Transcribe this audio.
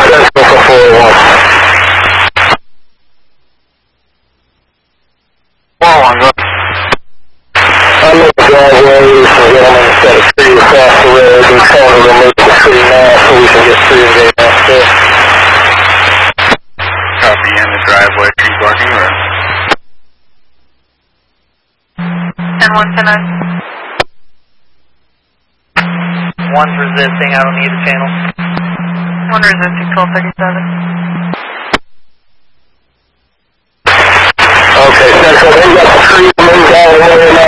I'm in the driveway, some gentlemen got a tree across the road. They're trying to remove the tree now so we can get through and get downstairs. Copy in the driveway, tree barking or? 10-1-10-9. 1's resisting, I don't need a channel. 1 resisting, 1237. Okay, Central, they got the tree moved all the way